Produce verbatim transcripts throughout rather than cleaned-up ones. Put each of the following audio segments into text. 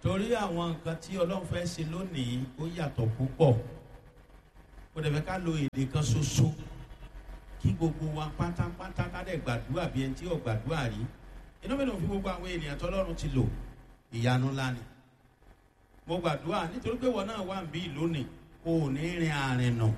torí àwọn nǹkan tí ọlọ́run fẹ́ ṣe lónìí ó yàtọ̀ púpọ̀. Kò dẹ̀ fẹ́ ká lo èdè kan ṣoṣo kí gbogbo wa pátápátá ká dẹ̀ gbàdúrà bí ẹni tí ò gbàdúrà rí. Inú mi ló fi gbogbo àwọn ènìyàn tọ́lọ́run ti lò ìyanu ńlá ni. Mo gbàdúrà nítorí pé wọn náà wà ń bí lónìí o ò ní rin àrìn nà.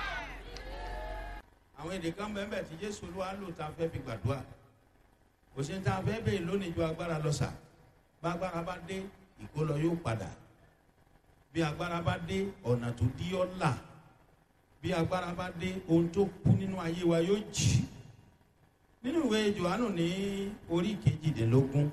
Àwọn èdè kan bẹ́ẹ̀ bẹ́ẹ̀ tí Jésù Olúwa lò tá a fẹ́ fi gbàdúrà. Kò sí ní tá a fẹ́ bẹ́ẹ̀ lónìí ju agbára lọ sà. Bá agbára bá dé ìkólọ yóò padà. Bí agbára bá dé ọ̀nà tó dí ọ́ là. Bí agbára bá dé ohun tó kú nínú ayé wa yóò jì. Nínú ìwé Jòhánù ní orí kejìdínlógún.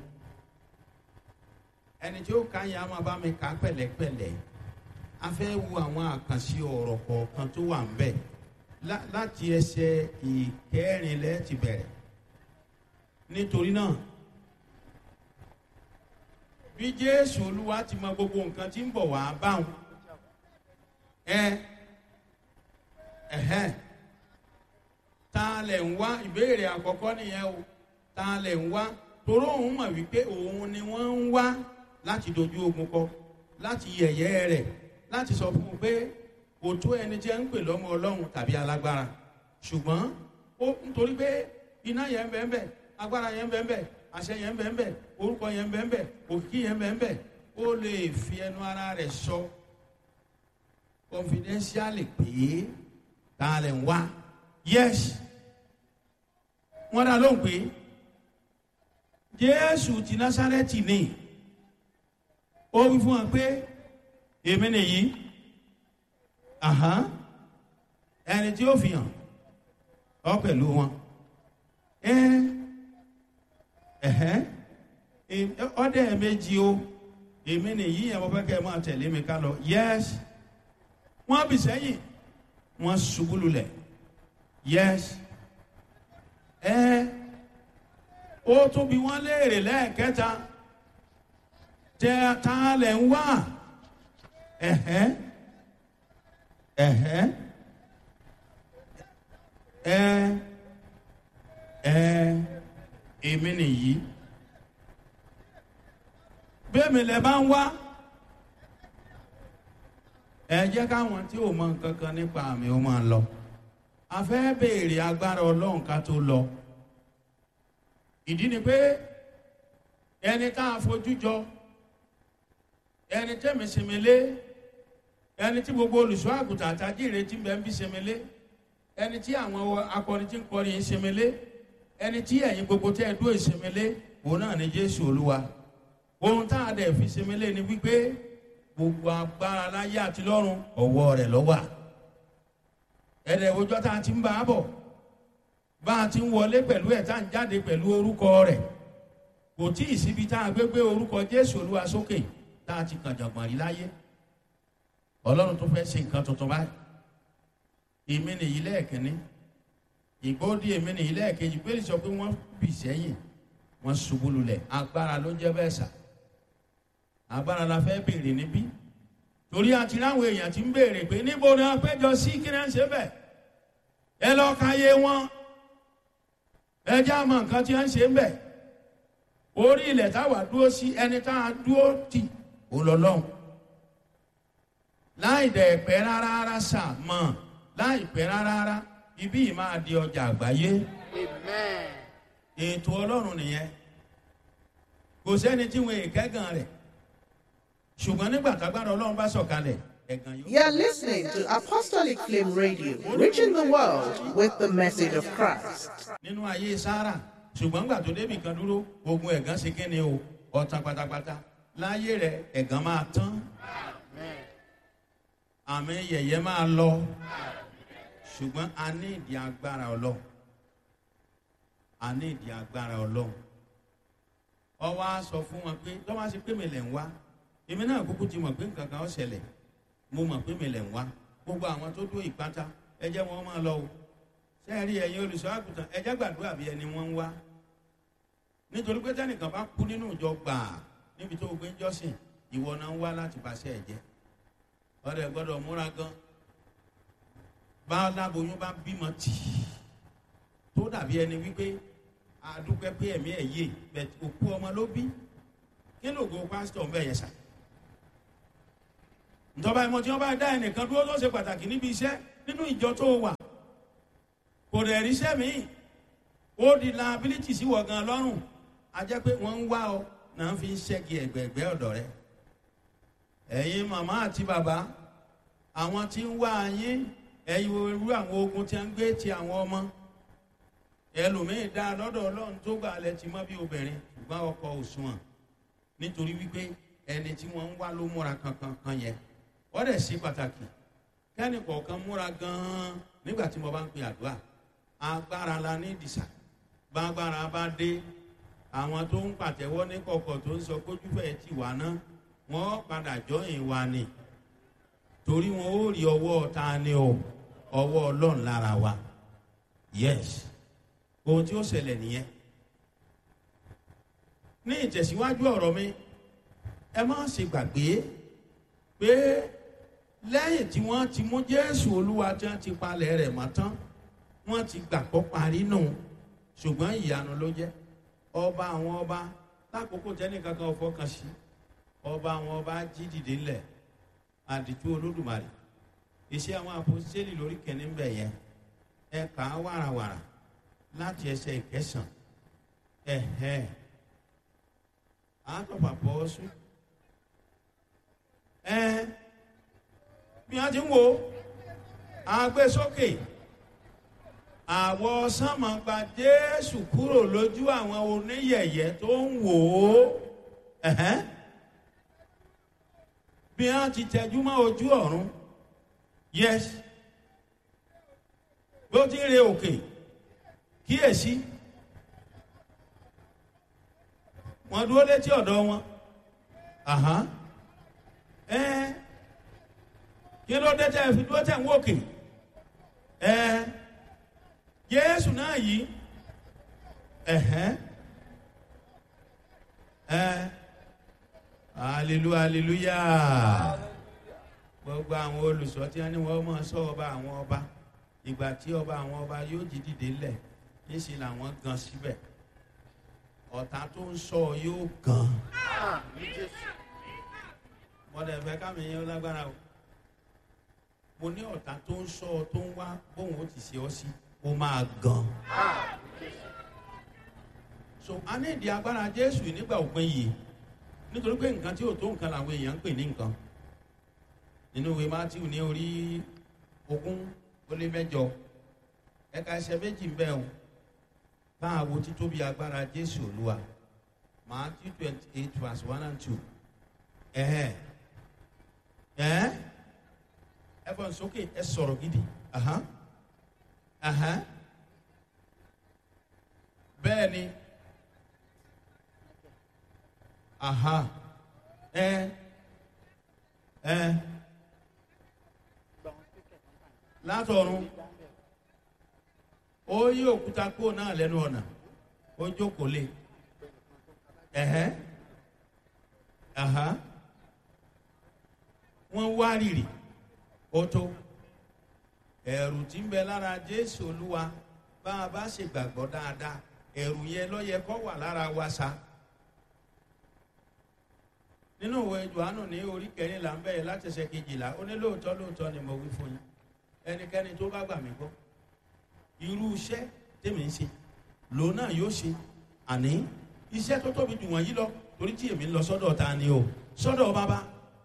Ẹni tí ó ka yẹn a máa bá mi kà pẹ̀lẹ́pẹ̀lẹ́. A fẹ́ wo àwọn àkànṣe ọ̀rọ̀ kọ̀ọ̀kan tó wà ń bẹ̀. Láti ẹsẹ̀ ìkẹrìnlẹ́ ti bẹ̀rẹ̀. Nítorí náà bí Jésù Olúwa ti mọ gbogbo nǹkan tí ń bọ̀ wá báwọn ẹ ẹ̀hẹ́n ta lẹ̀ ń wá ìbéèrè àkọ́kọ́ nìyẹn o ta lẹ̀ ń wá toró òun mọ̀ wípé òun ni wọ́n ń wá láti dojú ogun kọ láti yẹ̀yẹ́ rẹ̀ láti sọ fún un pé kò tó ẹni tí ẹ ń pè lọ́mọ Ọlọ́run tàbí alágbára ṣùgbọ́n ó nítorí pé iná yẹn ń bẹ ń bẹ agbára yẹn ń bẹ ń bẹ àṣẹ yẹn ń bẹ ń bẹ orúkọ yẹn ń bẹ ń bẹ òkìkí yẹn ń bẹ ń bẹ ó lè fi ẹnu ara rẹ̀ sọ confidentially pé ta lẹ̀ ń wá yes wọ́n dá lóhùn pé Jésù ti Násárẹ́tì ni ó wí fún wa pé èmi nìyí ẹni tí ó fi hàn ọ pẹ̀lú wọn ọdẹ méjì o èmi nìyí ẹ̀ mo fẹ́ kẹ́ ẹ máa tẹ̀lé mi ká lọ yes wọ́n bì sẹ́yìn wọ́n ṣubú lulẹ̀ yes ẹ ó tún bí wọ́n léèrè lẹ́ẹ̀kẹta tẹ ta lẹ̀ ń wá ẹ̀hẹ́ ẹ̀hẹ́ ẹ ẹ èmi nìyí bẹ́ẹ̀mi lẹ bá ń wá ẹ jẹ́ káwọn tí ò mọ nǹkan kan nípa àmì ó máa lọ a fẹ́ béèrè agbára Ọlọ́run ká tó lọ ìdí ni pé ẹni tá a fojú jọ ẹni tẹ́mi sèmélé ẹni tí gbogbo olùṣọ́ àgùntàn àtàjì ìrètí bẹ́ẹ̀ ń bí sèmélé ẹni tí àwọn akọrin tí ń kọrin sèmélé ẹni tí ẹ̀yin gbogbo tẹ́ ẹ dúró ìsèmélé òun náà ni Jésù Olúwa ohun tá a dẹ̀ fi sèmélé ni wípé gbogbo agbára láyé àti lọ́run ọwọ́ rẹ̀ ló wà ẹ̀rẹ̀ òjò tá a ti ń bá a bọ̀ bá a ti ń wọlé pẹ̀lú ẹ̀ tá a ń jáde pẹ̀lú orúkọ rẹ̀ kò tí ì síbi tá a gbé gbé orúkọ Jésù Olúwa sókè tá a ti kàn jọ̀gbọ̀n rí láyé Ọlọ́run tó fẹ́ ṣe nǹkan tuntun báyìí èmi nìyí lẹ́ẹ̀kínní ìgbóòdì èmi nìyí lẹ́ẹ̀kejì pé sọ pé wọ́n bì sẹ́yìn wọ́n ṣubú lulẹ̀ agbára ló jẹ́ bẹ́ẹ̀ sà agbára la fẹ́ béèrè níbí torí àti láwọn èèyàn ti ń béèrè pé níbo ni wọ́n péjọ sí kí náà ń ṣe bẹ́ẹ̀ ẹ lọ ka yé wọn ẹ já mọ nǹkan tí wọ́n ń ṣe ń bẹ̀ orí ilẹ̀ táwa dúró sí ẹni tá a dúró tì ó lọ lọ́hùn láì dẹ̀ pẹ́ rárá rárá sà mọ̀ láì pẹ́ rárá rárá ibí yìí máa di ọjà àgbáyé ètò Ọlọ́run nìyẹn kò sẹ́ni tí wọn èkẹ́gàn rẹ̀ ṣùgbọ́n nígbà tágbára Ọlọ́run bá sọ̀kalẹ̀ ẹ̀gàn yóò. You are listening to Apostolic Flame Radio, reaching the world with the message of Christ. Nínú ayé Sárà ṣùgbọ́n gbà tó débì kan dúró ogun ẹ̀gàn ṣe kí ni o ọ̀tàn pátápátá láyé rẹ̀ ẹ̀gàn máa tán àmì yẹ̀yẹ́ máa lọ ṣùgbọ́n a ní ìdí agbára Ọlọ́run a ní ìdí agbára Ọlọ́run ó wá sọ fún wọn pé tó bá ṣe pé mi lẹ̀ ń wá èmi náà kúkú ti mọ̀ pé nǹkan kan ó ṣẹlẹ̀ mo mọ̀ pé mi lẹ̀ ń wá gbogbo àwọn tó dó ìpátá ẹ jẹ́ wọn máa lọ o sẹ́ẹ̀rí ẹ̀yin olùṣọ́ àgùntàn ẹ jẹ́ gbàdúrà bí ẹni wọ́n ń wá nítorí pé tẹ́nìkan bá kú nínú ìjọ gbàà níbi tó gbé ń jọ́sìn ìwọ náà ń wá láti bàṣẹ ẹ̀jẹ̀ ọ̀rẹ́ gbọ́dọ̀ múra gan bá láboyún bá bímọ tì tó dàbí ẹni wípé àdúpẹ́ pé ẹ̀mí ẹ̀ yé bẹ̀ òkú ọmọ ló bí kí lóògùn pásítọ̀ ń bẹ̀ yẹn sà ìjọba ìmọ̀ tí wọ́n bá dá ẹnìkan dúró tó ṣe pàtàkì níbi iṣẹ́ nínú ìjọ tó wà, kò rẹ̀ ríṣẹ́ míì, ó di liability sí wọ̀ gan lọ́rùn, a jẹ́ pé wọ́n ń wá ọ náà fi ń ṣẹ́gi ẹ̀gbẹ̀ẹ̀gbẹ́ ọ̀dọ̀ rẹ. ẹ̀yin màmá àti bàbá, àwọn tí ń wá yín, ẹ̀yin irú àwọn ogun tí a ń gbé ti àwọn ọmọ. ẹlòmíín dá lọ́dọ̀ Ọlọ́run tó gbà lẹ ti mọ́ bí obìnrin, ṣùgbọ́n ọkọ òṣùwọ̀n, nítorí wípé ẹni tí wọ́n ń wá ló múra kankan kan yẹn. wọ́n dẹ̀ sí pàtàkì kẹ́ni kọ̀ọ̀kan múra gan-an nígbà tí mo bá ń pe àdúrà. agbára la ní ìdìsà, gbàgbára bá dé, àwọn tó ń pàtẹ́wọ́ ní kọ̀kọ̀ tó ń sọ kójú fẹ́ ti wà ná, wọ́n padà jọyìn wa ni, torí wọn ó rí ọwọ́ ta ni o, ọwọ́ Ọlọ́run lára wa. yes, ohun tí ó ṣẹlẹ̀ nìyẹn. ní ìtẹ̀síwájú ọ̀rọ̀ mi, ẹ má ṣe gbàgbé pé lẹ́yìn tí wọ́n ti mú Jésù Olúwa tí wọ́n ti palẹ̀ rẹ̀ mọ́ tán, wọ́n ti gbàgbọ́ parí nù, ṣùgbọ́n ìyanu ló jẹ́. ọba àwọn ọba, lákòókò tẹ́nìkan kan fọkàn sí, ọba àwọn ọba jí dìde ńlẹ̀, àdìtú Olódùmarè. Iṣẹ́ àwọn àpòstélì lórí kẹ́ni ń bẹ̀ yẹn, ẹ kà á wàràwàrà láti ẹsẹ̀ ìkẹsàn. ẹ̀hẹ́ àtọ̀pà bọ́ sùn. ẹ bí wọ́n ti ń wo agbésókè, àwọ̀ sánmà gba Jésù kúrò lójú àwọn oníyẹ̀yẹ́ tó ń wò ó. ẹ̀hẹ́ bí wọ́n ti tẹjú mọ́ ojú ọ̀run. yes, bí ó ti ń re òkè, kíyèsí wọ́n dúró létí ọ̀dọ̀ wọn. àhán ẹ kí ló dé tẹ́ fi dúró tẹ́ ń wòkè? ẹ Jésù náà yìí. ẹ̀hẹ́ ẹ hallelujah hallelujah. gbogbo àwọn olùṣọ́ tí wọ́n ní wọ́n mọ̀ sọ ọba àwọn ọba, ìgbà tí ọba àwọn ọba yóò jí dìde lẹ̀, níṣẹ́ làwọn gan síbẹ̀. ọ̀tá tó ń sọ yóò gan. wọ́n dẹ̀ fẹ́ kámi yẹn lágbára o. mo ní ọ̀tá tó ń sọ tó ń wá bóun ó ti ṣe ọ sí, ó máa gan. so a ní ìdí agbára Jésù nígbà òpin yìí, nítorí pé nǹkan tí ò tó nǹkan làwọn èèyàn ń pè ní nǹkan. nínú ìwé Mátíù ní orí ogún ó lé mẹ́jọ, ẹ̀ka ẹsẹ̀ méjì ń bẹ o, táà wo títóbi agbára Jésù Olúwa. Matthew twenty eight verse one and two. ẹ̀hẹ́ ẹ̀hẹ́ ẹ fọ́n sókè, ẹ sọ̀rọ̀ gidi. ahán ahán bẹ́ẹ̀ ni. ahán ẹ ẹ látọ̀run ó yí òkúta kúrò náà lẹ́nu ọ̀nà, ó jókòó lé. ẹ̀hẹ́ ahán wọ́n wá rìrì, ó tó. ẹ̀rù tí ń bẹ lára Jésù Olúwa, bá a bá ṣe gbàgbọ́ dáadáa, ẹ̀rù yẹn ló yẹ kó wà lára wa sa. nínú ìwé Jòhánù ní orí kẹrìnlá ń bẹ̀rẹ̀ láti ẹsẹ̀ kejìlá, ó ní lóòótọ́ lóòótọ́ ni mo wí fún yín, ẹnikẹ́ni tó bá gbà mí gbọ́, irú iṣẹ́ tèmi ń ṣe lòun náà yóò ṣe, àní iṣẹ́ tó tóbi jù wọ̀nyí lọ, torí tí èmi ń lọ sọ́dọ̀ ta ni o, sọ́dọ̀ Baba.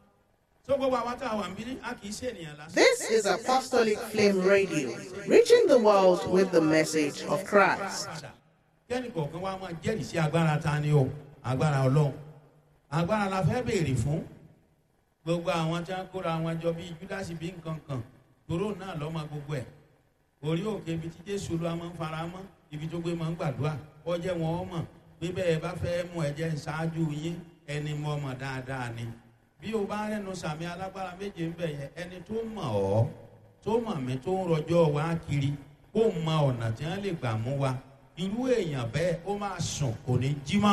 This is Apostolic Flame Radio, reaching the world with the message of Christ. kẹ́ni kọ̀ọ̀kan wa máa jẹ́rìí sí agbára ta ni o, agbára Ọlọ́run. agbára la fẹ́ béèrè fún. gbogbo àwọn tí wọ́n kóra wọn jọ bíi Júdásì bí nǹkan kan, toró náà lọ́mọ gbogbo ẹ̀. orí òkè ibi tí Jésù Olúwa máa ń fara mọ́, ibi tó gbé máa ń gbàdúrà, ó jẹ́ wọn ó mọ̀ pé bẹ́ẹ̀ bá fẹ́ mú ẹ̀jẹ̀ ṣáájú yín, ẹni mọ̀ mọ̀ dáadáa ni. bí o bá rẹnu sàmì alágbára méje ń bẹ̀ yẹn, ẹni tó mọ̀ ọ́, tó mọ̀ mí, tó ń rọjọ́ wá kiri, kó mọ ọ̀nà tí wọ́n lè gbà mú wa, irú èèyàn bẹ́ẹ̀ ó máa sùn kò ní jí mọ́.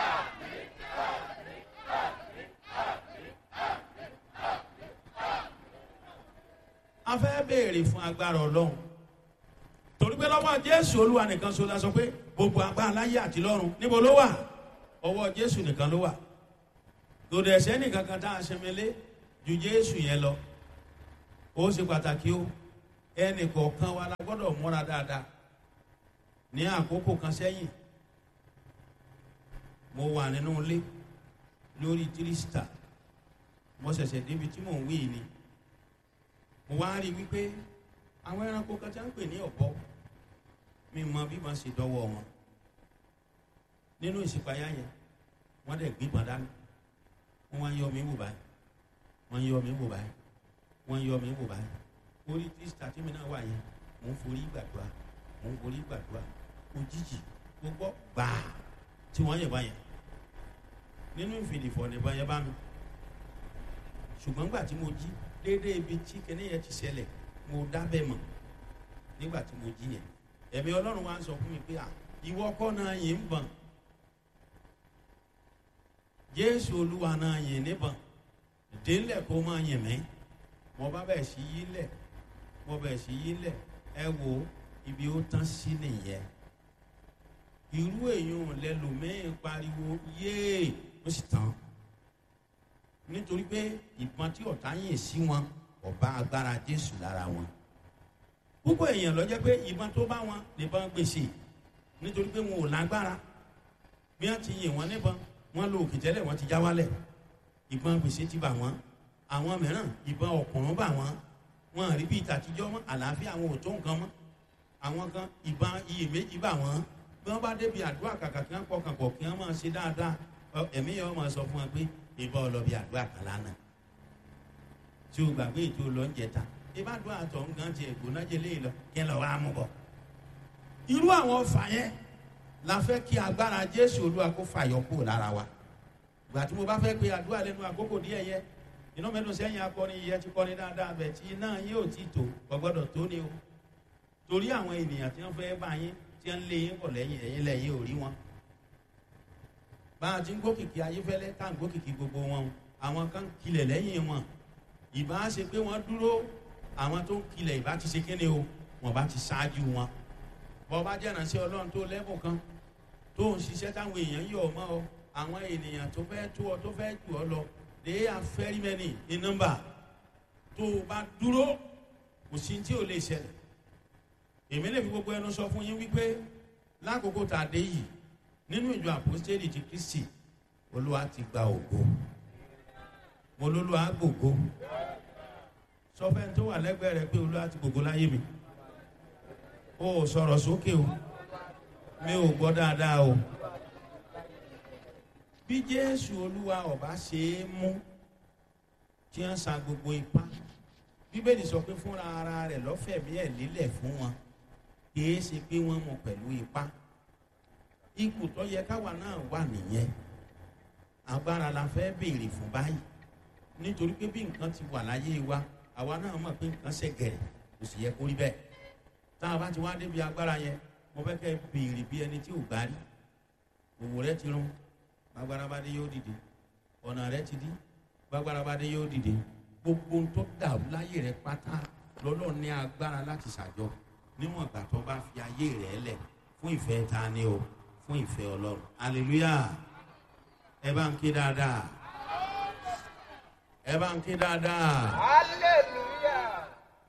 a fẹ́ béèrè fún agbára Ọlọ́run, torí pé lọ́wọ́ Jésù Olúwa nìkan ṣoṣo la sọ pé gbogbo agbára láyé àti lọ́run níbo ló wà? ọwọ́ Jésù nìkan ló wà. lòdì ẹ̀sẹ̀ nìkan kan tá a ṣẹmẹlé, ju Jésù yẹn lọ. Ó ṣe pàtàkì o. Ẹnì kọ̀ọ̀kan wa la gbọ́dọ̀ múra dáadáa. Ní àkókò kan sẹ́yìn, mo wà nínú ilé lórí tírísítà. Mo ṣẹ̀ṣẹ̀ débi tí mò ń wí ni. Mo wá rí wípé àwọn ẹranko kan tí wọ́n ń pè ní ọ̀bọ, mi mọ bí wọ́n ṣe dọ́wọ́ wọn. Nínú ìṣípayá yẹn, wọ́n dẹ̀ gbígbọ́n dání. Wọ́n wá ń yọ mí wò báyìí. Wọ́n ń yọ mí wò báyìí. Wọ́n ń yọ mí wò báyìí. Orí tírísítà tí mi náà wà yẹn, mò ń forí gbàdúrà. Mò ń forí gbàdúrà. Òjijì gbogbo gbàá tí wọ́n yẹ̀ báyẹn. Nínú ìfìdífọ̀ ní báyẹn bá mi. Ṣùgbọ́n nígbà tí mo jí déédéé ibi tí kinní yẹn ti ṣẹlẹ̀, mo dábẹ́ mọ̀ nígbà tí mo jí yẹn. Ẹ̀mí Ọlọ́run wá ń sọ fún mi pé à ìwọ kọ́ náà yìí ń bọ̀n. Jésù Olúwa náà yìí níbọn. Délẹ̀ kó máa yìn mí. Mo bá bẹ̀ sí yí lẹ̀. Mo bẹ̀ sí yí lẹ̀. Ẹ wo ibi ó tán sí nìyẹn. Irú èèyàn lẹ́lòmíì pariwo yéè ó sì tán. Nítorí pé ìbọn tí ọ̀tá yìn sí wọn ọba agbára Jésù lára wọn. Púpọ̀ èèyàn ló jẹ́ pé ìbọn tó bá wọn nìbọn gbèsè. Nítorí pé wọn ò lágbára. Bí wọ́n ti yìn wọ́n níbọn, wọ́n lo òkè tẹ́lẹ̀ wọ́n ti já wálẹ̀. Ìbọn gbèsè ti bà wọ́n. Àwọn mìíràn ìbọn ọ̀kùnrùn bà wọ́n. Wọ́n rí bí ìtàtijọ́ mọ́, àlàáfíà àwọn ò tó nǹkan mọ́. Àwọn kan ìbọn iyèméjì bà wọ́n. Bí wọ́n bá débi àdúrà kàkà kí wọ́n pọkàn pọ̀ kí wọ́n máa ṣe dáadáa, ẹ̀mí yẹn wọ́n máa sọ fún wọn pé ìbọn ọlọ́bì àdúrà kan lánàá. Tí o gbàgbé ètò lọ ń jẹta, ìbá àdúrà àtọ̀ ń gan ti ẹ̀gbọ́n jẹ léè lọ kí ẹ lọ wá mú bọ̀. Irú àwọn ọfà yẹn la fẹ́ kí agbára Jésù Olúwa kó fàyọ kúrò lára wa. Ìgbà tí mo bá fẹ́ pe àdúrà lẹ́nu àkókò díẹ̀ yẹ, iná mẹ́nu sẹ́yìn akọrin yẹ ti kọrin dáadáa bẹ̀ tí iná yín ò tí tó ọgbọ́dọ̀ tó ní o. Torí àwọn ènìyàn tí wọ́n fẹ́ bá yín tí wọ́n lé yín pọ̀ lẹ́yìn ẹ̀yìn lẹ́yìn ò rí wọn. Bá a ti ń gbókìkí ayéfẹ́lẹ́ ká ń gbókìkí gbogbo wọn, àwọn kan kilẹ̀ lẹ́yìn wọn. Ìbá ṣe pé wọ́n dúró, àwọn tó ń kilẹ̀ ìbá ti ṣe kéde o, wọ́n bá ti ṣáájú wọn. Bọ́ bá jẹ́ ìránṣẹ́ Ọlọ́run tó lẹ́bùn kan tó ń ṣiṣẹ́ táwọn èèyàn yọ̀ ọ́ mọ́ ọ, àwọn ènìyàn tó fẹ́ tó ọ tó fẹ́ jù ọ lọ, they are very many in number. Tó o bá dúró, kò sí tí ò lè ṣẹlẹ̀. Èmi lè fi gbogbo ẹnu sọ fún yín wípé lákòókò tá a dé yìí nínú ìjọ àpòstélì ti Kristi Olúwa ti gba ògo. Mo lólúwa gbògo. Sọ fẹ́ tó wà lẹ́gbẹ̀ẹ́ rẹ pé Olúwa ti gbògo láyé mi. O ò sọ̀rọ̀ sókè o. Mi ò gbọ́ dáadáa o. Bí Jésù Olúwa ọba ṣe é mú tí wọ́n sa gbogbo ipá. Bíbélì sọ pé fúnra ara rẹ̀ lọ́fẹ̀mí ẹ̀ lílẹ̀ fún wọn. Kìí ṣe pé wọ́n mú pẹ̀lú ipá. Ipò tó yẹ káwa náà wà nìyẹn. Agbára la fẹ́ béèrè fún báyìí. Nítorí pé bí nǹkan ti wà láyé wa, àwa náà mọ̀ pé nǹkan ṣe gẹ̀rẹ̀ kò sì yẹ kó rí bẹ́ẹ̀. Tá a bá ti wá débi agbára yẹn, mo fẹ́ kẹ́ béèrè bí ẹni tí ò gbá rí. Òwò rẹ ti rún, gbàgbára bá dé yóò dìde. Ọ̀nà rẹ ti dí, gbàgbára bá dé yóò dìde. Gbogbo ohun tó dàrú láyé rẹ pátá lọ́lọ́run ní agbára láti ṣàjọ. Níwọ̀n ìgbà tó bá fi ayé rẹ̀ lẹ̀ fún ìfẹ́ ta ni o, fún ìfẹ́ Ọlọ́run. Hallelujah. Ẹ bá ń ké dáadáa. Ẹ bá ń ké dáadáa. Hallelujah.